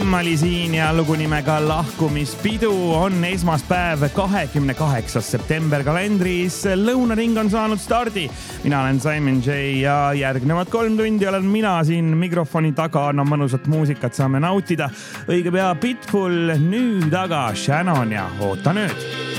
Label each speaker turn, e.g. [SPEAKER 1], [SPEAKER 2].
[SPEAKER 1] M oli siin ja lugu nimega Lahkumispidu on esmaspäev 28. september kalendris. Lõunaring on saanud stardi. Mina olen Simon J ja järgnevad 3 tundi olen mina siin mikrofoni taga. No mõnusat muusikat saame nautida. Õige pea Pitbull, nüüd aga Shannon ja oota nüüd.